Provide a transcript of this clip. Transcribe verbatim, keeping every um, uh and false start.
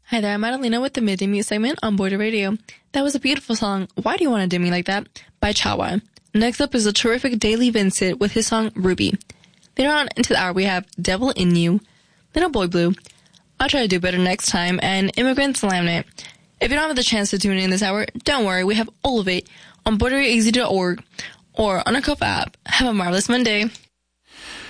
Hi there, I'm Adelina with the Midday Mute segment on Border Radio. That was a beautiful song, Why Do You Want to Do Me Like That, by Chawa. Next up is a terrific Daily Vincent with his song Ruby. Later on into the hour, we have Devil in You, Little Boy Blue, I'll Try to Do Better Next Time, and Immigrants Laminate. If you don't have the chance to tune in this hour, don't worry, we have all of it on border easy dot org or on our Cup app. Have a marvelous Monday.